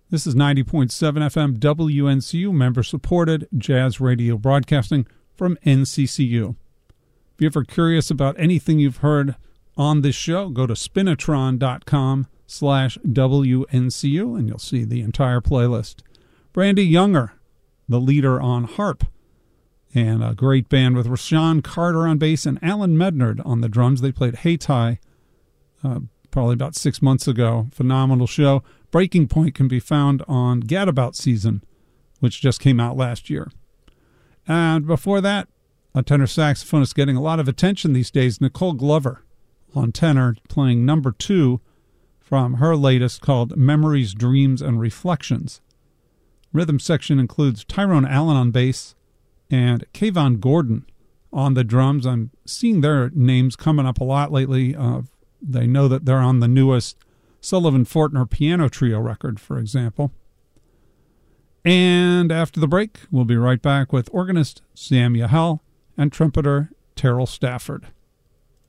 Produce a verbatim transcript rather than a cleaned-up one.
This is ninety point seven F M W N C U, member-supported jazz radio broadcasting from N C C U. If you're ever curious about anything you've heard on this show, go to spinatron.com slash WNCU, and you'll see the entire playlist. Brandy Younger, the leader on harp, and a great band with Rashawn Carter on bass and Alan Mednard on the drums. They played Hayti uh, probably about six months ago. Phenomenal show. Breaking Point can be found on Gadabout Season, which just came out last year. And before that, a tenor saxophonist getting a lot of attention these days, Nicole Glover on tenor, playing number two from her latest called Memories, Dreams, and Reflections. Rhythm section includes Tyrone Allen on bass and Kayvon Gordon on the drums. I'm seeing their names coming up a lot lately. Uh, they know that they're on the newest Sullivan Fortner piano trio record, for example. And after the break, we'll be right back with organist Sam Yahel and trumpeter Terrell Stafford.